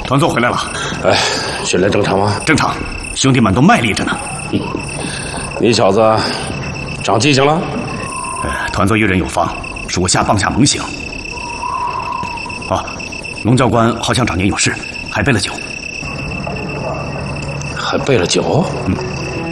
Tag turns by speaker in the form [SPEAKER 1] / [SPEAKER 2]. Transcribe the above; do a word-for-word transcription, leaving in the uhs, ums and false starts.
[SPEAKER 1] 团座回来了。
[SPEAKER 2] 哎，训练正常吗？
[SPEAKER 1] 正常，兄弟们都卖力着呢。
[SPEAKER 2] 嗯，你小子长记性了？
[SPEAKER 1] 呃，团座遇人有方，属下棒下猛醒。啊，龙教官好像长年有事，还备了酒。
[SPEAKER 2] 还备了酒？
[SPEAKER 1] 嗯。